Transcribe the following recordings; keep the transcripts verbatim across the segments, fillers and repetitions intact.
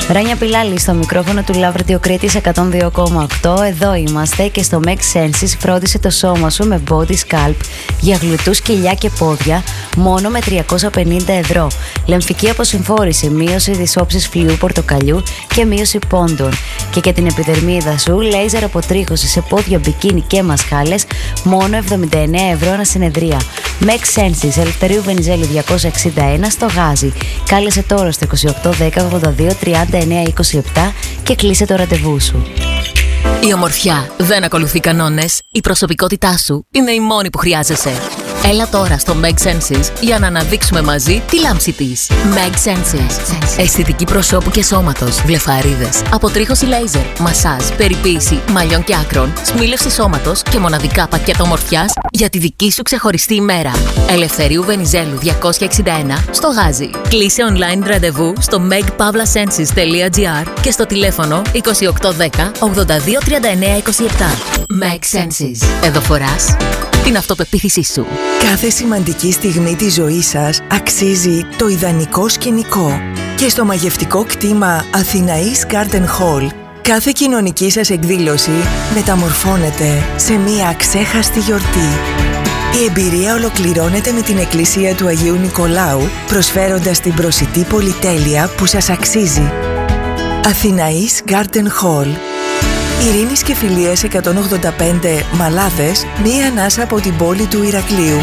Ράνια Πιλάλη στο μικρόφωνο του Love Radio Κρήτης εκατόν δύο κόμμα οκτώ. Εδώ είμαστε και στο Make Senses φρόντισε το σώμα σου με Body Sculpt για γλουτούς, κοιλιά και πόδια μόνο με τριακόσια πενήντα ευρώ. Λεμφική αποσυμφόρηση, μείωση της όψης φλοιού πορτοκαλιού και μείωση πόντων. Και για την επιδερμίδα σου, λέιζερ αποτρίχωση σε πόδια, μπικίνι και μασχάλες μόνο εβδομήντα εννέα ευρώ ανά συνεδρία. Make Senses, Ελευθερίου Βενιζέλου διακόσια εξήντα ένα στο Γάζι. Κάλεσε τώρα στο είκοσι οκτώ δέκα ογδόντα δύο τριάντα εννέα είκοσι επτά και κλείσε το ραντεβού σου. Η ομορφιά δεν ακολουθεί κανόνες. Η προσωπικότητά σου είναι η μόνη που χρειάζεσαι. Έλα τώρα στο Make Senses για να αναδείξουμε μαζί τη λάμψη της. Make Senses. Αισθητική προσώπου και σώματος, βλεφαρίδες, αποτρίχωση λέιζερ, μασάζ, περιποίηση μαλλιών και άκρων, σμήλευση σώματος και μοναδικά πακέτα ομορφιάς για τη δική σου ξεχωριστή ημέρα. Ελευθερίου Βενιζέλου διακόσια εξήντα ένα στο Γάζι. Κλείσε online ραντεβού στο make pavla senses τελεία gr και στο τηλέφωνο είκοσι οκτώ δέκα ογδόντα δύο τριάντα εννέα είκοσι επτά. Make Senses. Εδώ φοράς την αυτοπεποίθησή σου. Κάθε σημαντική στιγμή της ζωής σας αξίζει το ιδανικό σκηνικό. Και στο μαγευτικό κτήμα Αθηναής Garden Hall, κάθε κοινωνική σας εκδήλωση μεταμορφώνεται σε μία αξέχαστη γιορτή. Η εμπειρία ολοκληρώνεται με την Εκκλησία του Αγίου Νικολάου, προσφέροντας την προσιτή πολυτέλεια που σας αξίζει. Αθηναής Garden Hall, Ειρήνης και Φιλίας εκατόν ογδόντα πέντε Μαλάδες, μία ανάσα από την πόλη του Ηρακλείου.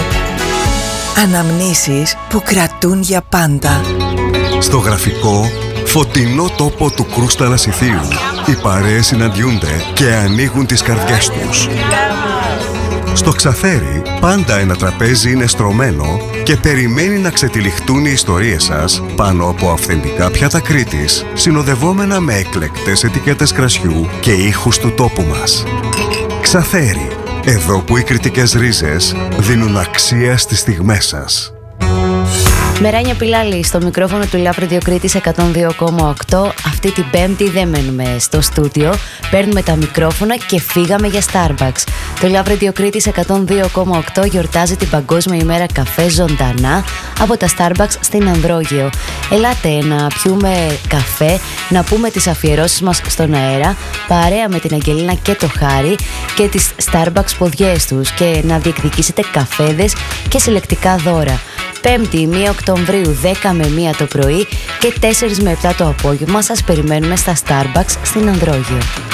Αναμνήσεις που κρατούν για πάντα. Στο γραφικό, φωτεινό τόπο του Κρούστα Λασιθίου, οι παρέες συναντιούνται και ανοίγουν τις καρδιές τους. Στο Ξαφέρι, πάντα ένα τραπέζι είναι στρωμένο και περιμένει να ξετυλιχτούν οι ιστορίες σας πάνω από αυθεντικά πιάτα Κρήτης, συνοδευόμενα με εκλεκτές ετικέτες κρασιού και ήχους του τόπου μας. Ξαφέρι, εδώ που οι κρητικές ρίζες δίνουν αξία στις στιγμές σας. Με Ράνια Πιλάλη στο μικρόφωνο του Love Radio Κρήτης εκατόν δύο κόμμα οκτώ. Αυτή την Πέμπτη δεν μένουμε στο στούντιο. Παίρνουμε τα μικρόφωνα και φύγαμε για Starbucks. Το Love Radio Κρήτης εκατόν δύο κόμμα οκτώ γιορτάζει την Παγκόσμια ημέρα καφέ ζωντανά από τα Starbucks στην Ανδρόγειο. Ελάτε να πιούμε καφέ, να πούμε τις αφιερώσεις μας στον αέρα, παρέα με την Αγγελίνα και το Χάρη και τις Starbucks ποδιές τους και να διεκδικήσετε καφέδες και συλλεκτικά δώρα. Πέμπτη, πρώτη Οκτωβρίου, δέκα με μία το πρωί και τέσσερα με επτά το απόγευμα σας περιμένουμε στα Starbucks στην Ανδρόγειο.